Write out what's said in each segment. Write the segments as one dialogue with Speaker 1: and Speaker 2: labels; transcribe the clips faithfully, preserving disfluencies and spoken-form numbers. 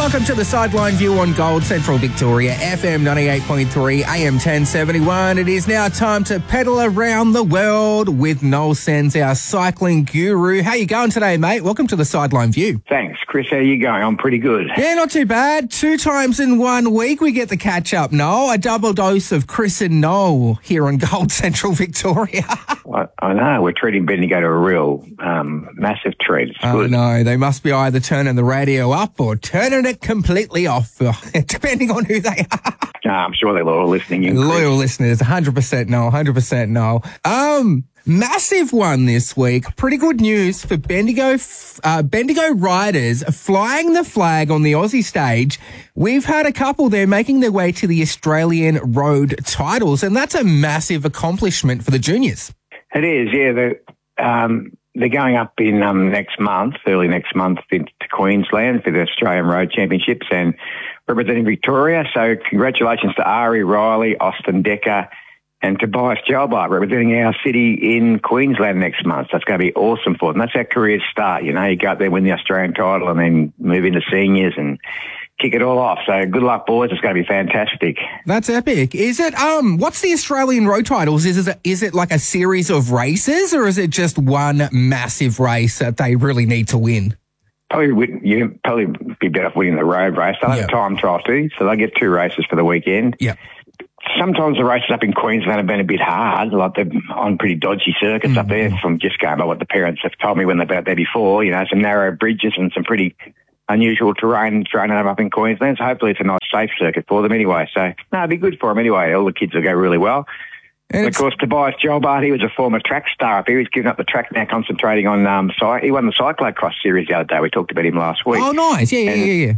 Speaker 1: welcome to the Sideline View on Gold Central Victoria, F M ninety-eight point three, A M ten seventy-one. It is now time to pedal around the world with Noel Sens, our cycling guru. How you going today, mate? Welcome to the Sideline View.
Speaker 2: Thanks, Chris. How you going? I'm pretty good.
Speaker 1: Yeah, not too bad. Two times in one week we get the catch-up, Noel. A double dose of Chris and Noel here on Gold Central Victoria.
Speaker 2: Well, I know. We're treating Bendigo to a real um, massive treat. It's
Speaker 1: oh,
Speaker 2: good.
Speaker 1: no. They must be either turning the radio up or turning it completely off, depending on who they are.
Speaker 2: No, I'm sure they're all listening in.
Speaker 1: Loyal listeners, one hundred percent no, one hundred percent no. Um, massive one this week. Pretty good news for Bendigo, uh, Bendigo riders flying the flag on the Aussie stage. We've had a couple there making their way to the Australian road titles, and that's a massive accomplishment for the juniors.
Speaker 2: It is, yeah. They're, um, they're going up in um, next month, early next month, into Queensland for the Australian Road Championships and representing Victoria. So congratulations to Ari Riley, Austin Decker, and Tobias Jalbart representing our city in Queensland next month. So that's going to be awesome for them. That's our career start. You know, you go up there, win the Australian title, and then move into seniors and kick it all off. So good luck, boys. It's going to be fantastic.
Speaker 1: That's epic. Is it, um, what's the Australian road titles? Is it, is it like a series of races, or is it just one massive race that they really need to win?
Speaker 2: Probably would, you'd probably be better off winning the road race. They'll have
Speaker 1: Yep.
Speaker 2: a time trial too, so they'll get two races for the weekend.
Speaker 1: Yeah.
Speaker 2: Sometimes the races up in Queensland have been a bit hard, like they're on pretty dodgy circuits
Speaker 1: Mm-hmm.
Speaker 2: up there, from just going by what the parents have told me when they've been out there before, you know, some narrow bridges and some pretty unusual terrain thrown at them up in Queensland. So hopefully it's a nice, safe circuit for them anyway. So, no, it'd be good for them anyway. All the kids will go really well.
Speaker 1: And
Speaker 2: And of
Speaker 1: it's-
Speaker 2: course, Tobias Jalbart, he was a former track star up here. He's given up the track now, concentrating on, um, cy- he won the cyclocross series the other day. We talked about him last week.
Speaker 1: Oh, nice. Yeah, yeah,
Speaker 2: And-
Speaker 1: yeah, yeah.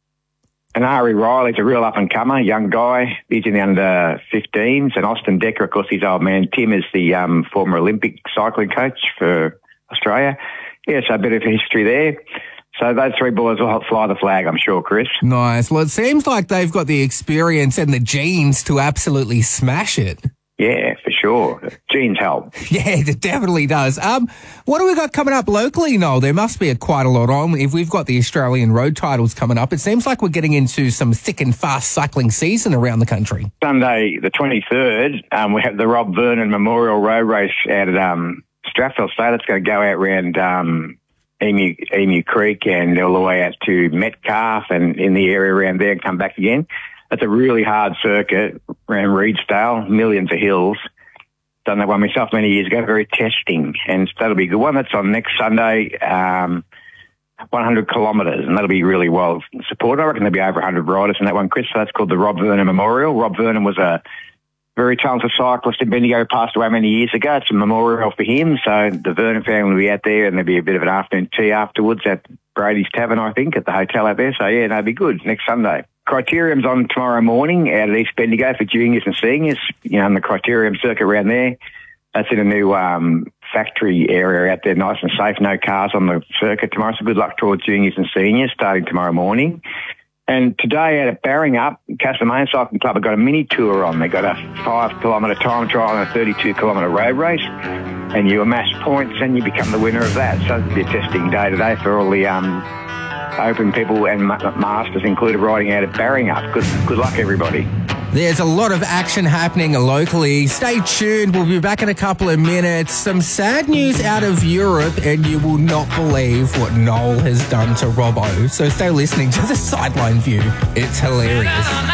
Speaker 2: And Ari Riley's a real up-and-comer, young guy. He's in the under fifteens. And Austin Decker, of course, his old man Tim is the um, former Olympic cycling coach for Australia. Yeah, so a bit of history there. So those three boys will help fly the flag, I'm sure, Chris.
Speaker 1: Nice. Well, it seems like they've got the experience and the genes to absolutely smash it.
Speaker 2: Yeah, for sure. Genes help.
Speaker 1: Yeah, it definitely does. Um, what do we got coming up locally, Noel? There must be a quite a lot on. If we've got the Australian road titles coming up, it seems like we're getting into some thick and fast cycling season around the country.
Speaker 2: Sunday, the twenty-third, um, we have the Rob Vernon Memorial Road Race out at um, Strathfield State. It's going to go out around um, Emu, Emu Creek and all the way out to Metcalfe and in the area around there and come back again. It's a really hard circuit around Reedsdale, millions of hills. Done that one myself many years ago, very testing, and that'll be a good one. That's on next Sunday, um, one hundred kilometres, and that'll be really well supported. I reckon there'll be over one hundred riders in that one, Chris. So that's called the Rob Vernon Memorial. Rob Vernon was a very talented cyclist in Bendigo, passed away many years ago. It's a memorial for him. So the Vernon family will be out there, and there'll be a bit of an afternoon tea afterwards at Brady's Tavern, I think, at the hotel out there. So, yeah, that'll be good next Sunday. Criterium's on tomorrow morning out at East Bendigo for juniors and seniors, you know, on the Criterium circuit around there. That's in a new um, factory area out there, nice and safe, no cars on the circuit tomorrow. So good luck towards juniors and seniors starting tomorrow morning. And today out at Barringup, Castlemaine Cycling Club have got a mini tour on. They've got a five kilometre time trial and a thirty-two kilometre road race. And you amass points and you become the winner of that. So it'll be a testing day today for all the um, open people and masters included riding out at Barringup. Good, good luck, everybody.
Speaker 1: There's a lot of action happening locally. Stay tuned. We'll be back in a couple of minutes. Some sad news out of Europe, and you will not believe what Noel has done to Robbo. So stay listening to the Sideline View. It's hilarious.